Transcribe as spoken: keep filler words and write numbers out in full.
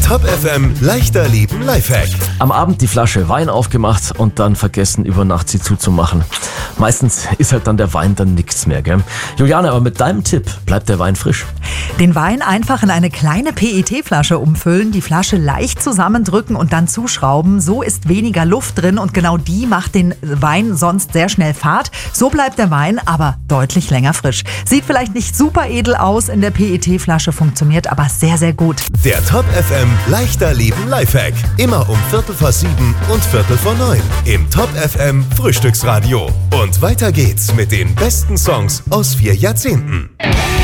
Top F M leichter Leben Lifehack. Am Abend die Flasche Wein aufgemacht und dann vergessen, über Nacht sie zuzumachen. Meistens ist halt dann der Wein dann nichts mehr, gell? Juliane, aber mit deinem Tipp bleibt der Wein frisch. Den Wein einfach in eine kleine P E T-Flasche umfüllen, die Flasche leicht zusammendrücken und dann zuschrauben. So ist weniger Luft drin und genau die macht den Wein sonst sehr schnell fad. So bleibt der Wein aber deutlich länger frisch. Sieht vielleicht nicht super edel aus in der P E T-Flasche, funktioniert aber sehr, sehr gut. Der Top F M leichter Leben Lifehack. Immer um Viertel vor sieben und Viertel vor neun im Top F M Frühstücksradio. Und weiter geht's mit den besten Songs aus vier Jahrzehnten.